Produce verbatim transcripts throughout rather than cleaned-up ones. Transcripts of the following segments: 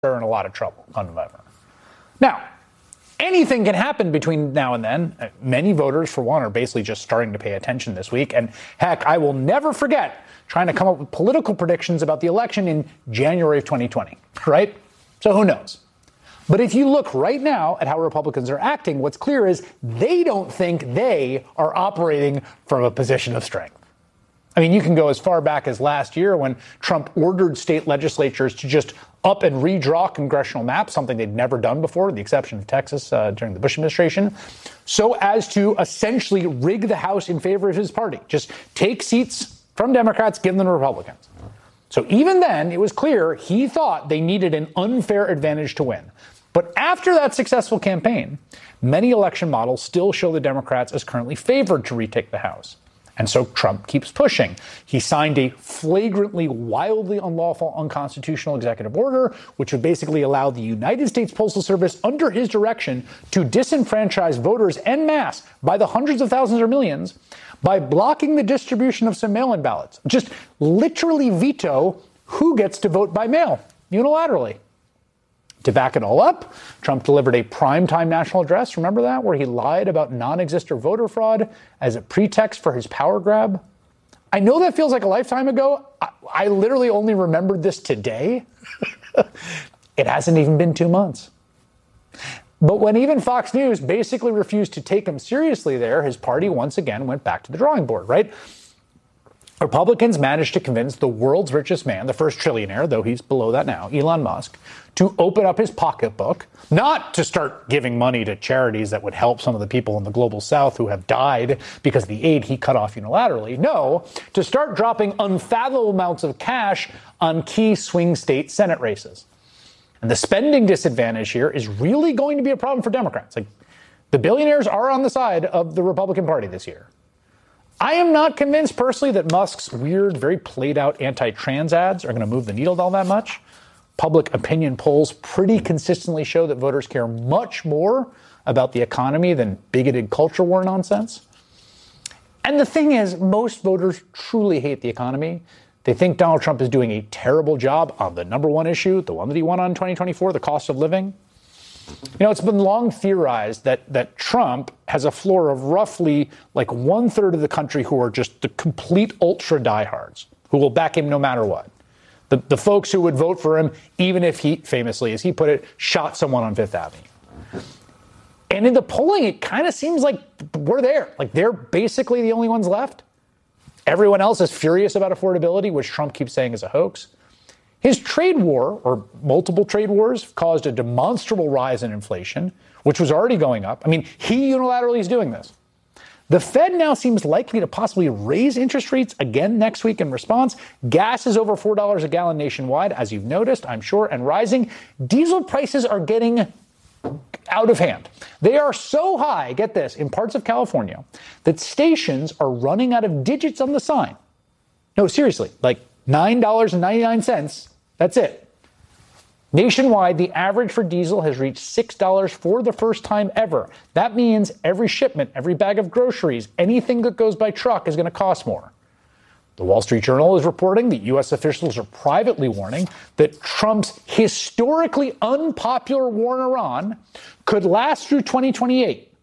They're in a lot of trouble come November. Now, anything can happen between now and then. Many voters, for one, are basically just starting to pay attention this week. And heck, I will never forget trying to come up with political predictions about the election in January of twenty twenty, right? So who knows? But if you look right now at how Republicans are acting, what's clear is they don't think they are operating from a position of strength. I mean, you can go as far back as last year when Trump ordered state legislatures to just up and redraw congressional maps, something they'd never done before, with the exception of Texas uh, during the Bush administration, so as to essentially rig the House in favor of his party. Just take seats from Democrats, give them to Republicans. So even then, it was clear he thought they needed an unfair advantage to win. But after that successful campaign, many election models still show the Democrats as currently favored to retake the House. And so Trump keeps pushing. He signed a flagrantly, wildly unlawful, unconstitutional executive order, which would basically allow the United States Postal Service, under his direction, to disenfranchise voters en masse by the hundreds of thousands or millions by blocking the distribution of some mail-in ballots. Just literally veto who gets to vote by mail unilaterally. To back it all up, Trump delivered a primetime national address, remember that, where he lied about non-existent voter fraud as a pretext for his power grab. I know that feels like a lifetime ago. I, I literally only remembered this today. It hasn't even been two months. But when even Fox News basically refused to take him seriously there, his party once again went back to the drawing board, right? Republicans managed to convince the world's richest man, the first trillionaire, though he's below that now, Elon Musk, to open up his pocketbook, not to start giving money to charities that would help some of the people in the global south who have died because of the aid he cut off unilaterally. No, to start dropping unfathomable amounts of cash on key swing state Senate races. And the spending disadvantage here is really going to be a problem for Democrats. Like, the billionaires are on the side of the Republican Party this year. I am not convinced personally that Musk's weird, very played out anti-trans ads are going to move the needle all that much. Public opinion polls pretty consistently show that voters care much more about the economy than bigoted culture war nonsense. And the thing is, most voters truly hate the economy. They think Donald Trump is doing a terrible job on the number one issue, the one that he won on in twenty twenty-four, the cost of living. You know, it's been long theorized that that Trump has a floor of roughly like one third of the country who are just the complete ultra diehards, who will back him no matter what. The, the folks who would vote for him, even if he, famously, as he put it, shot someone on Fifth Avenue. And in the polling, it kind of seems like we're there. Like, they're basically the only ones left. Everyone else is furious about affordability, which Trump keeps saying is a hoax. His trade war, or multiple trade wars, caused a demonstrable rise in inflation, which was already going up. I mean, he unilaterally is doing this. The Fed now seems likely to possibly raise interest rates again next week in response. Gas is over four dollars a gallon nationwide, as you've noticed, I'm sure, and rising. Diesel prices are getting out of hand. They are so high, get this, in parts of California, that stations are running out of digits on the sign. No, seriously, like nine dollars and ninety-nine cents. That's it. Nationwide, the average for diesel has reached six dollars for the first time ever. That means every shipment, every bag of groceries, anything that goes by truck is going to cost more. The Wall Street Journal is reporting that U S officials are privately warning that Trump's historically unpopular war in Iran could last through twenty twenty-eight.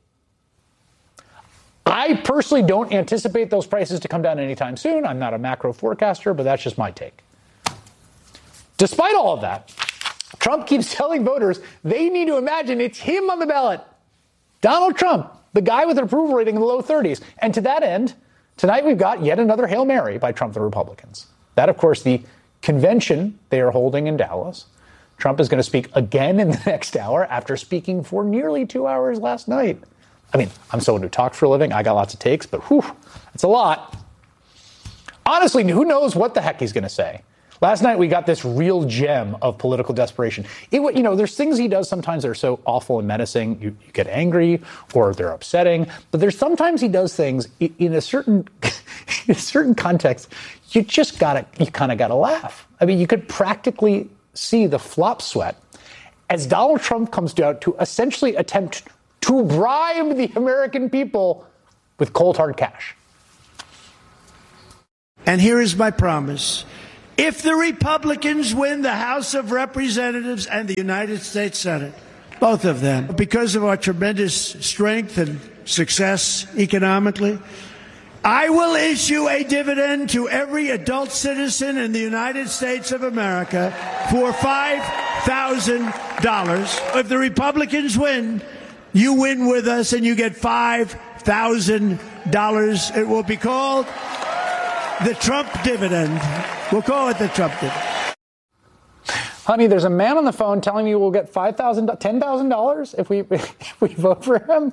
I personally don't anticipate those prices to come down anytime soon. I'm not a macro forecaster, but that's just my take. Despite all of that, Trump keeps telling voters they need to imagine it's him on the ballot. Donald Trump, the guy with an approval rating in the low thirties. And to that end, tonight we've got yet another Hail Mary by Trump and the Republicans. That, of course, the convention they are holding in Dallas. Trump is going to speak again in the next hour after speaking for nearly two hours last night. I mean, I'm someone who talks for a living. I got lots of takes, but whew, it's a lot. Honestly, who knows what the heck he's going to say? Last night, we got this real gem of political desperation. It, you know, there's things he does sometimes that are so awful and menacing, you, you get angry or they're upsetting. But there's sometimes he does things in, in a certain in a certain context, you just gotta, you kind of gotta laugh. I mean, you could practically see the flop sweat as Donald Trump comes out to essentially attempt to bribe the American people with cold hard cash. And here is my promise. If the Republicans win the House of Representatives and the United States Senate, both of them, because of our tremendous strength and success economically, I will issue a dividend to every adult citizen in the United States of America for five thousand dollars. If the Republicans win, you win with us and you get five thousand dollars. It will be called the Trump dividend. We'll call it the Trump dividend. Honey, there's a man on the phone telling me we'll get five thousand dollars, ten thousand dollars if we, if we vote for him.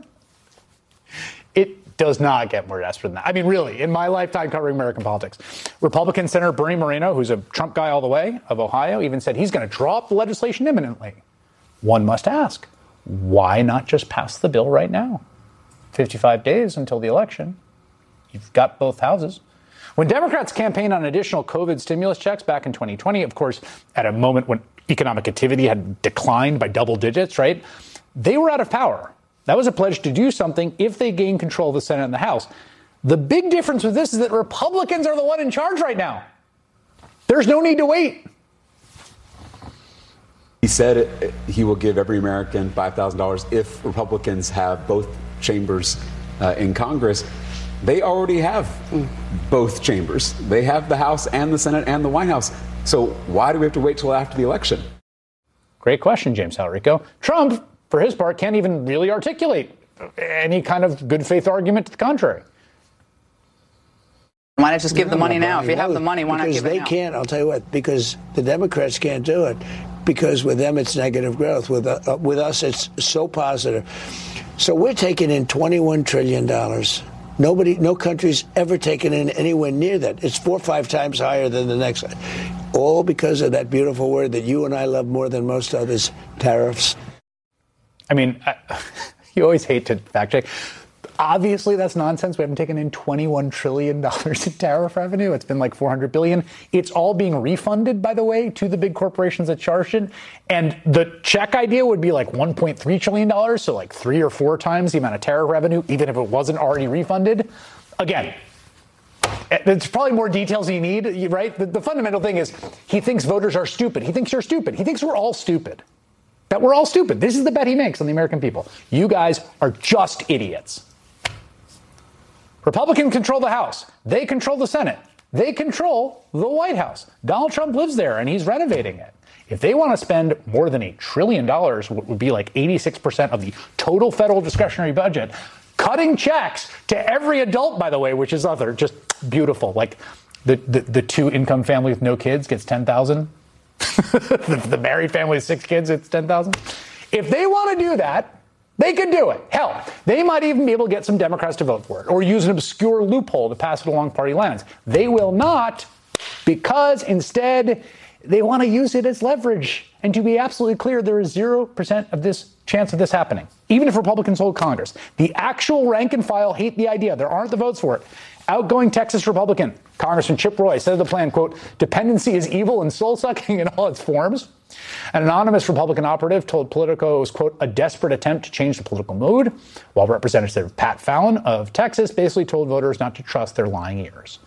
It does not get more desperate than that. I mean, really, in my lifetime covering American politics, Republican Senator Bernie Moreno, who's a Trump guy all the way, of Ohio, even said he's going to draw up the legislation imminently. One must ask, why not just pass the bill right now? fifty-five days until the election. You've got both houses. When Democrats campaigned on additional COVID stimulus checks back in twenty twenty, of course, at a moment when economic activity had declined by double digits, right? They were out of power. That was a pledge to do something if they gained control of the Senate and the House. The big difference with this is that Republicans are the one in charge right now. There's no need to wait. He said he will give every American five thousand dollars if Republicans have both chambers uh, in Congress. They already have both chambers. They have the House and the Senate and the White House. So why do we have to wait till after the election? Great question, James Salrico. Trump, for his part, can't even really articulate any kind of good faith argument to the contrary. Why not just give no, the money no, now? If you have the money, why not give it now? Because they can't, I'll tell you what, because the Democrats can't do it. Because with them, it's negative growth. With, uh, with us, it's so positive. So we're taking in twenty-one trillion dollars. Nobody, no country's ever taken in anywhere near that. It's four or five times higher than the next. All because of that beautiful word that you and I love more than most others, tariffs. I mean, I, you always hate to fact check. Obviously, that's nonsense. We haven't taken in twenty-one trillion dollars in tariff revenue. It's been like four hundred billion dollars. It's all being refunded, by the way, to the big corporations that charged it. And the check idea would be like one point three trillion dollars, so like three or four times the amount of tariff revenue, even if it wasn't already refunded. Again, there's probably more details you need, right? The, the fundamental thing is he thinks voters are stupid. He thinks you're stupid. He thinks we're all stupid. That we're all stupid. This is the bet he makes on the American people. You guys are just idiots. Republicans control the House. They control the Senate. They control the White House. Donald Trump lives there, and he's renovating it. If they want to spend more than a trillion dollars, what would be like eighty-six percent of the total federal discretionary budget, cutting checks to every adult, by the way, which is other, just beautiful. Like the, the, the two-income family with no kids gets ten thousand dollars. the, the married family with six kids, it's ten thousand dollars. If they want to do that, they could do it. Hell, they might even be able to get some Democrats to vote for it or use an obscure loophole to pass it along party lines. They will not, because instead they want to use it as leverage. And to be absolutely clear, there is zero percent of this chance of this happening, even if Republicans hold Congress. The actual rank and file hate the idea. There aren't the votes for it. Outgoing Texas Republican Congressman Chip Roy said of the plan, quote, dependency is evil and soul-sucking in all its forms. An anonymous Republican operative told Politico it was, quote, a desperate attempt to change the political mood, while Representative Pat Fallon of Texas basically told voters not to trust their lying ears.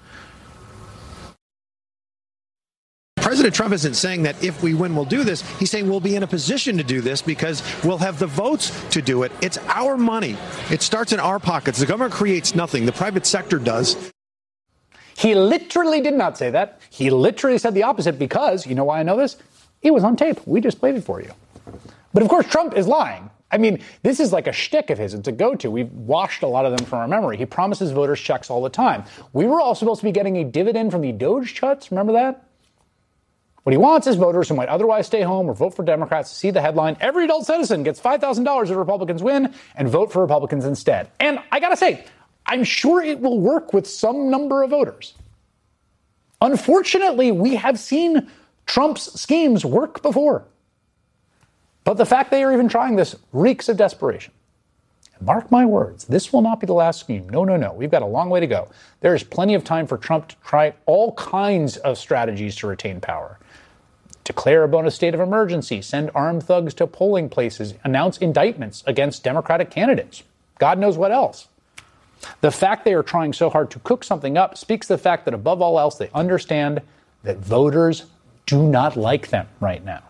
President Trump isn't saying that if we win, we'll do this. He's saying we'll be in a position to do this because we'll have the votes to do it. It's our money. It starts in our pockets. The government creates nothing. The private sector does. He literally did not say that. He literally said the opposite because, you know why I know this? It was on tape. We just played it for you. But of course, Trump is lying. I mean, this is like a shtick of his. It's a go-to. We've washed a lot of them from our memory. He promises voters checks all the time. We were all supposed to be getting a dividend from the Doge cuts. Remember that? What he wants is voters who might otherwise stay home or vote for Democrats to see the headline, every adult citizen gets five thousand dollars if Republicans win, and vote for Republicans instead. And I got to say, I'm sure it will work with some number of voters. Unfortunately, we have seen Trump's schemes work before. But the fact they are even trying this reeks of desperation. And mark my words, this will not be the last scheme. No, no, no. We've got a long way to go. There is plenty of time for Trump to try all kinds of strategies to retain power. Declare a bonus state of emergency, send armed thugs to polling places, announce indictments against Democratic candidates. God knows what else. The fact they are trying so hard to cook something up speaks to the fact that above all else, they understand that voters do not like them right now.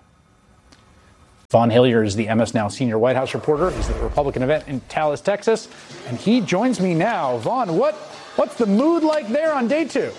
Vaughn Hilliard is the M S Now senior White House reporter. He's at the Republican event in Dallas, Texas, and he joins me now. Vaughn, what what's the mood like there on day two?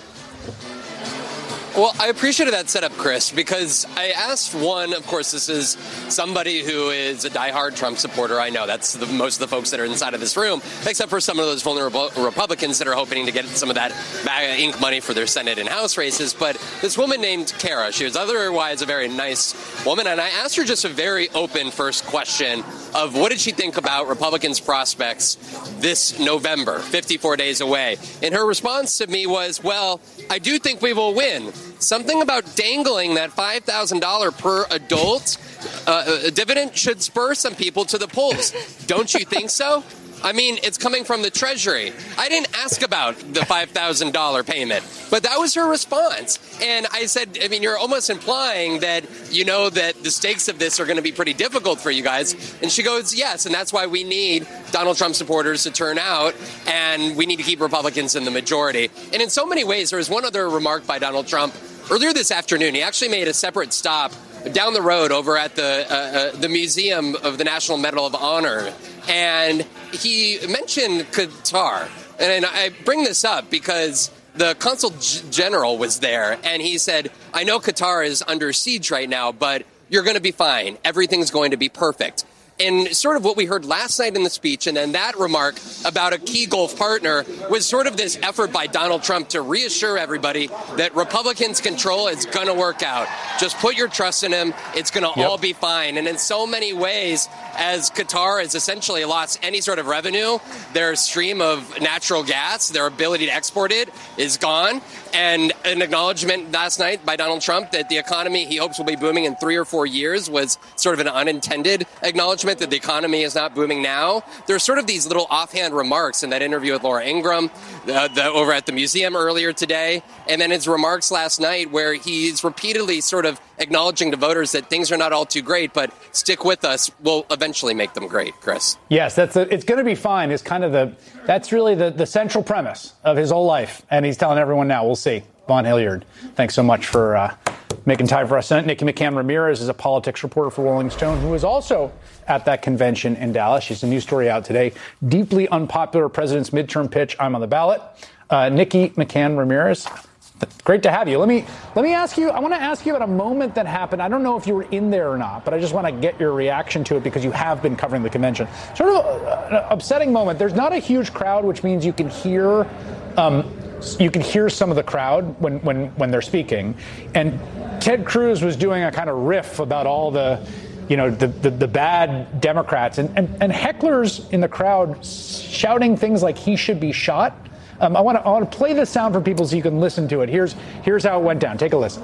Well, I appreciated that setup, Chris, because I asked one, of course, this is somebody who is a diehard Trump supporter. I know that's the, most of the folks that are inside of this room, except for some of those vulnerable Republicans that are hoping to get some of that MAGA Incorporated money for their Senate and House races. But this woman named Kara, she was otherwise a very nice woman, and I asked her just a very open first question of what did she think about Republicans' prospects this November, fifty-four days away. And her response to me was, well, I do think we will win. Something about dangling that five thousand dollars per adult uh, dividend should spur some people to the polls. Don't you think so? I mean, it's coming from the Treasury. I didn't ask about the five thousand dollars payment, but that was her response. And I said, I mean, you're almost implying that you know that the stakes of this are going to be pretty difficult for you guys. And she goes, yes, and that's why we need Donald Trump supporters to turn out, and we need to keep Republicans in the majority. And in so many ways, there was one other remark by Donald Trump earlier this afternoon. He actually made a separate stop down the road over at the uh, uh, the Museum of the National Medal of Honor. And he mentioned Qatar. And I bring this up because the consul general was there, and he said, I know Qatar is under siege right now, but you're going to be fine. Everything's going to be perfect. And sort of what we heard last night in the speech, and then that remark about a key Gulf partner, was sort of this effort by Donald Trump to reassure everybody that Republicans' control is going to work out. Just put your trust in him. It's going to yep. all be fine. And in so many ways, as Qatar has essentially lost any sort of revenue, their stream of natural gas, their ability to export it, is gone. And an acknowledgement last night by Donald Trump that the economy he hopes will be booming in three or four years was sort of an unintended acknowledgement that the economy is not booming now. There's sort of these little offhand remarks in that interview with Laura Ingraham uh, the, over at the museum earlier today, and then his remarks last night where he's repeatedly sort of acknowledging to voters that things are not all too great, but stick with us, we'll eventually make them great, Chris. Yes, that's a, it's going to be fine is kind of the, that's really the, the central premise of his whole life. And he's telling everyone now, we'll see. Vaughn Hilliard, thanks so much for uh, making time for us. Nikki McCann Ramirez is a politics reporter for Rolling Stone, who is also at that convention in Dallas. She's a news story out today. Deeply unpopular president's midterm pitch, I'm on the ballot. Uh, Nikki McCann Ramirez, great to have you. Let me let me ask you, I want to ask you about a moment that happened. I don't know if you were in there or not, but I just want to get your reaction to it because you have been covering the convention. Sort of an upsetting moment. There's not a huge crowd, which means you can hear um, you can hear some of the crowd when, when, when they're speaking. And Ted Cruz was doing a kind of riff about all the, you know, the, the, the bad Democrats and, and, and hecklers in the crowd shouting things like he should be shot. Um, I want to I want to play this sound for people so you can listen to it. Here's here's how it went down. Take a listen.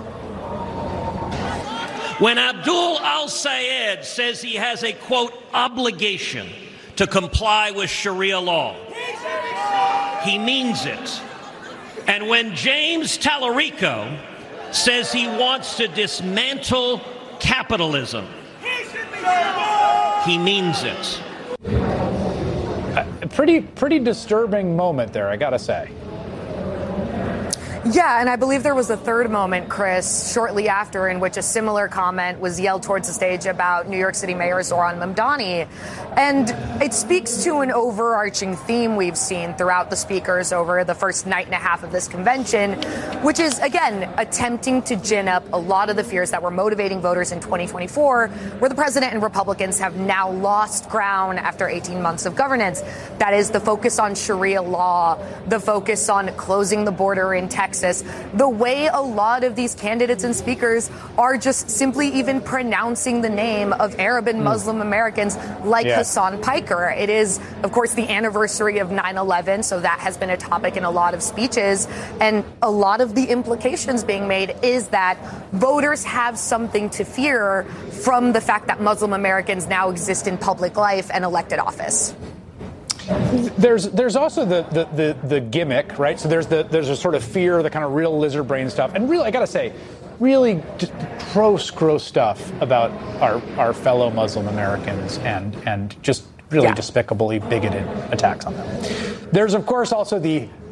When Abdul al-Sayed says he has a, quote, obligation to comply with Sharia law, he means it. And when James Tallarico says he wants to dismantle capitalism, he means it. A pretty, pretty disturbing moment there, I gotta say. Yeah, and I believe there was a third moment, Chris, shortly after, in which a similar comment was yelled towards the stage about New York City Mayor Zohran Mamdani. And it speaks to an overarching theme we've seen throughout the speakers over the first night and a half of this convention, which is, again, attempting to gin up a lot of the fears that were motivating voters in twenty twenty-four, where the president and Republicans have now lost ground after eighteen months of governance. That is the focus on Sharia law, the focus on closing the border in Texas, the way a lot of these candidates and speakers are just simply even pronouncing the name of Arab and Muslim mm. Americans like yeah. Hassan Piker. It is, of course, the anniversary of nine eleven, so that has been a topic in a lot of speeches. And a lot of the implications being made is that voters have something to fear from the fact that Muslim Americans now exist in public life and elected office. There's there's also the, the, the, the gimmick, right? So there's the there's a sort of fear, the kind of real lizard brain stuff, and really, I gotta say, really gross, gross stuff about our our fellow Muslim Americans, and and just really yeah. despicably bigoted attacks on them. There's of course also the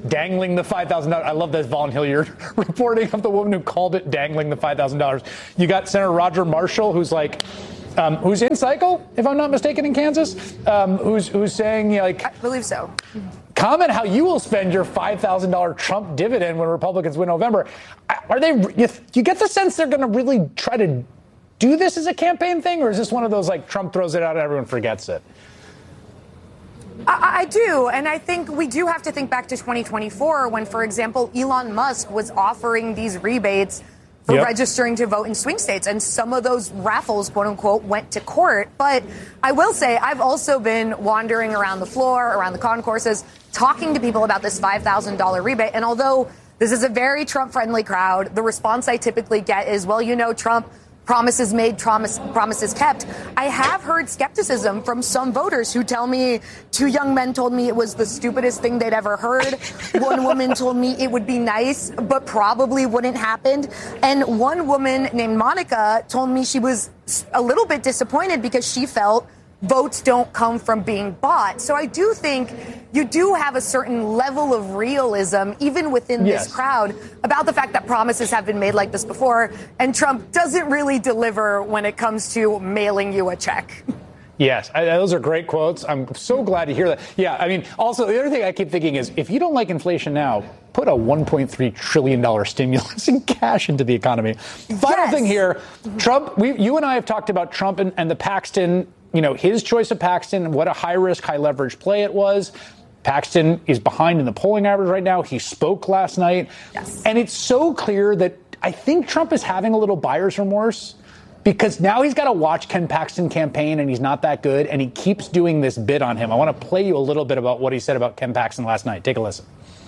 dangling the five thousand dollars. I love that Vaughn Hilliard reporting of the woman who called it dangling the five thousand dollars. You got Senator Roger Marshall, who's like, um, who's in cycle, if I'm not mistaken, in Kansas, um, who's who's saying, you know, like, I believe so. Comment how you will spend your five thousand dollars Trump dividend when Republicans win November. Are they? You, you get the sense they're going to really try to do this as a campaign thing, or is this one of those like Trump throws it out and everyone forgets it? I, I do, and I think we do have to think back to twenty twenty-four when, for example, Elon Musk was offering these rebates for yep. registering to vote in swing states. And some of those raffles, quote unquote, went to court. But I will say I've also been wandering around the floor, around the concourses, talking to people about this five thousand dollars rebate. And although this is a very Trump-friendly crowd, the response I typically get is, well, you know, Trump, promises made, promise, promises kept. I have heard skepticism from some voters who tell me two young men told me it was the stupidest thing they'd ever heard. One woman told me it would be nice, but probably wouldn't happen. And one woman named Monica told me she was a little bit disappointed because she felt votes don't come from being bought. So I do think you do have a certain level of realism, even within yes. this crowd, about the fact that promises have been made like this before, and Trump doesn't really deliver when it comes to mailing you a check. Yes, I, those are great quotes. I'm so glad to hear that. Yeah, I mean, also, the other thing I keep thinking is, if you don't like inflation now, put a one point three trillion dollars stimulus in cash into the economy. Final yes. thing here, Trump, we, you and I have talked about Trump and, and the Paxton, you know, his choice of Paxton, what a high-risk, high-leverage play it was. Paxton is behind in the polling average right now. He spoke last night. Yes. And it's so clear that I think Trump is having a little buyer's remorse, because now he's got to watch Ken Paxton campaign, and he's not that good, and he keeps doing this bid on him. I want to play you a little bit about what he said about Ken Paxton last night. Take a listen.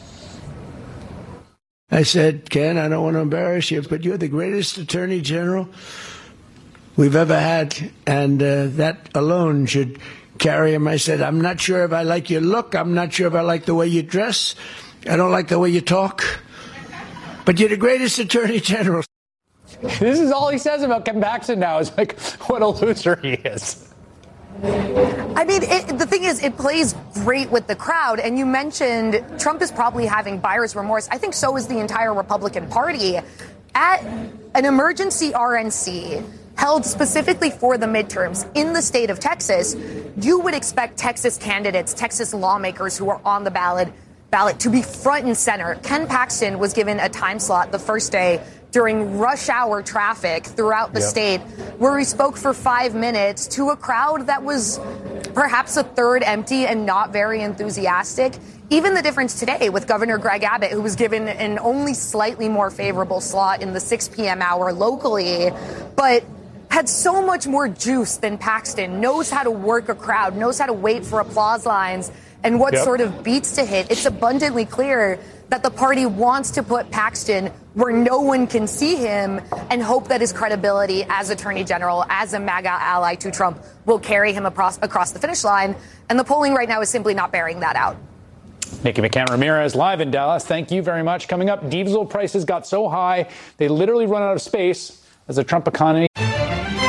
I said, Ken, I don't want to embarrass you, but you're the greatest attorney general we've ever had, and uh, that alone should carry him. I said, I'm not sure if I like your look. I'm not sure if I like the way you dress. I don't like the way you talk. But you're the greatest attorney general. This is all he says about Ken Paxton now, is like what a loser he is. I mean, it, the thing is, it plays great with the crowd. And you mentioned Trump is probably having buyer's remorse. I think so is the entire Republican Party. At an emergency R N C held specifically for the midterms in the state of Texas, you would expect Texas candidates, Texas lawmakers who are on the ballot, ballot to be front and center. Ken Paxton was given a time slot the first day during rush hour traffic throughout the yep. state, where he spoke for five minutes to a crowd that was perhaps a third empty and not very enthusiastic. Even the difference today with Governor Greg Abbott, who was given an only slightly more favorable slot in the six p.m. hour locally, but had so much more juice than Paxton, knows how to work a crowd, knows how to wait for applause lines and what yep. sort of beats to hit. It's abundantly clear that the party wants to put Paxton where no one can see him and hope that his credibility as Attorney General, as a MAGA ally to Trump, will carry him across, across the finish line. And the polling right now is simply not bearing that out. Nikki McCann Ramirez live in Dallas. Thank you very much. Coming up, diesel prices got so high, they literally run out of space as the Trump economy